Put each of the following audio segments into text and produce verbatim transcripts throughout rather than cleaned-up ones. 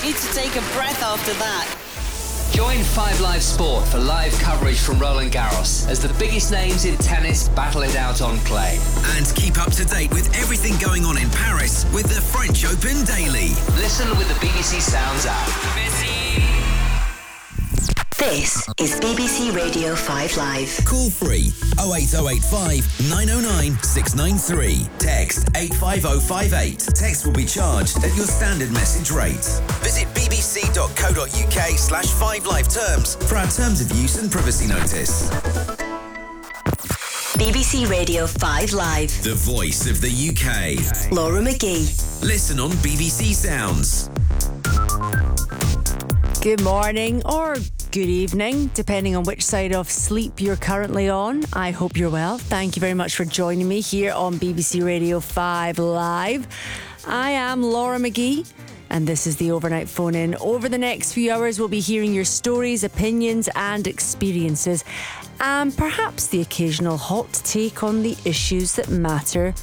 need to take a breath after that. Join five Live Sport for live coverage from Roland Garros as the biggest names in tennis battle it out on clay. And keep up to date with everything going on in Paris with the French Open Daily. Listen with the B B C Sounds app. This is B B C Radio five Live. Call free oh eight oh eight five nine oh nine six nine three. Text eight five oh five eight. Text will be charged at your standard message rate. Visit bbc.co.uk slash 5live terms for our terms of use and privacy notice. B B C Radio five Live. The voice of the U K. Laura McGee. Listen on B B C Sounds. Good morning or good evening, depending on which side of sleep you're currently on. I hope you're well. Thank you very much for joining me here on B B C Radio five Live. I am Laura McGee, and this is the Overnight Phone In. Over the next few hours, we'll be hearing your stories, opinions and experiences, and perhaps the occasional hot take on the issues that matter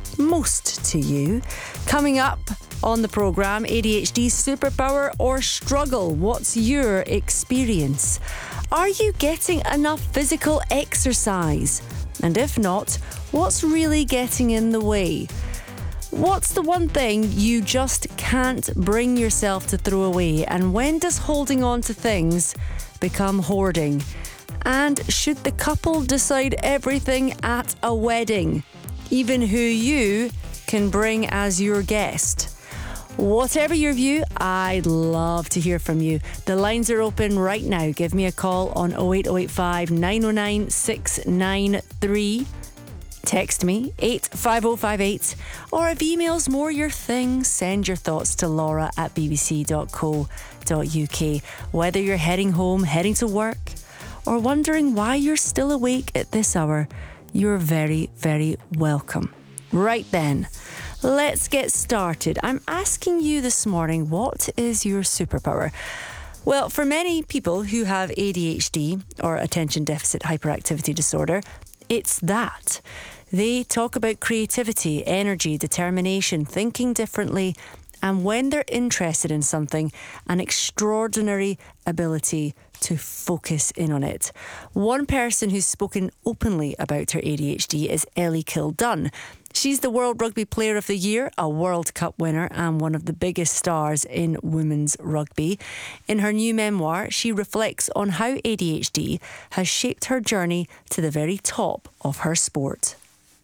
most to you. Coming up on the programme, A D H D superpower or struggle? What's your experience? Are you getting enough physical exercise? And if not, what's really getting in the way? What's the one thing you just can't bring yourself to throw away? And when does holding on to things become hoarding? And should the couple decide everything at a wedding? Even who you can bring as your guest? Whatever your view, I'd love to hear from you. The lines are open right now. Give me a call on oh eight oh eight five nine oh nine six nine three. Text me eight five oh five eight, or if email's more your thing, send your thoughts to laura at bbc dot co dot uk. Whether you're heading home, heading to work, or wondering why you're still awake at this hour, you're very, very welcome. Right then, let's get started. I'm asking you this morning, what is your superpower? Well, for many people who have A D H D, or attention deficit hyperactivity disorder, it's that. They talk about creativity, energy, determination, thinking differently, and when they're interested in something, an extraordinary ability to focus in on it. One person who's spoken openly about her A D H D is Ellie Kildunn. She's the World Rugby Player of the Year, a World Cup winner, and one of the biggest stars in women's rugby. In her new memoir, she reflects on how A D H D has shaped her journey to the very top of her sport.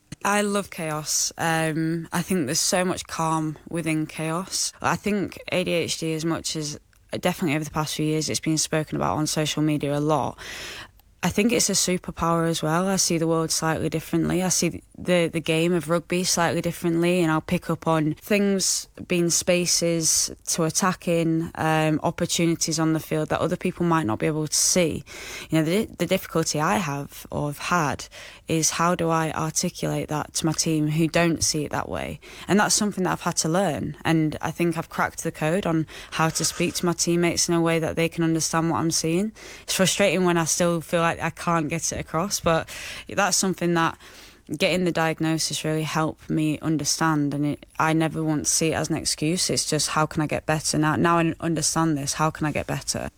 I love chaos. Um, I think there's so much calm within chaos. I think A D H D, as much as definitely over the past few years it's been spoken about on social media a lot, I think it's a superpower as well. I see the world slightly differently. I see the, the game of rugby slightly differently, and I'll pick up on things being spaces to attack in, um, opportunities on the field that other people might not be able to see. You know, the, the difficulty I have or have had is how do I articulate that to my team who don't see it that way? And that's something that I've had to learn. And I think I've cracked the code on how to speak to my teammates in a way that they can understand what I'm seeing. It's frustrating when I still feel like I can't get it across, but that's something that getting the diagnosis really helped me understand, and it, I never want to see it as an excuse. It's just, how can I get better now? Now I understand this, how can I get better?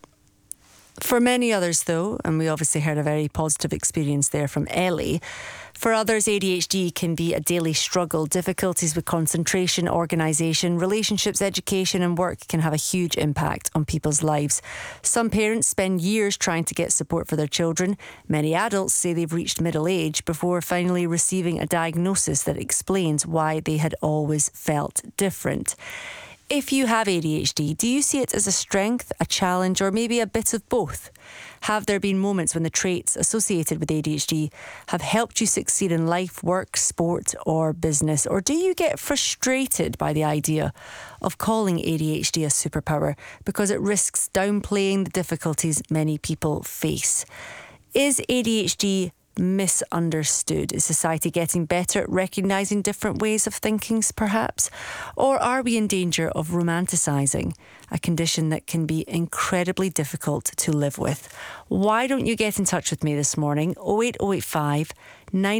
For many others, though, and we obviously heard a very positive experience there from Ellie, for others, A D H D can be a daily struggle. Difficulties with concentration, organisation, relationships, education and work can have a huge impact on people's lives. Some parents spend years trying to get support for their children. Many adults say they've reached middle age before finally receiving a diagnosis that explains why they had always felt different. If you have A D H D, do you see it as a strength, a challenge, or maybe a bit of both? Have there been moments when the traits associated with A D H D have helped you succeed in life, work, sport, or business? Or do you get frustrated by the idea of calling A D H D a superpower because it risks downplaying the difficulties many people face? Is A D H D misunderstood? Is society getting better at recognising different ways of thinking, perhaps? Or are we in danger of romanticising a condition that can be incredibly difficult to live with? Why don't you get in touch with me this morning? oh eight oh eight five nine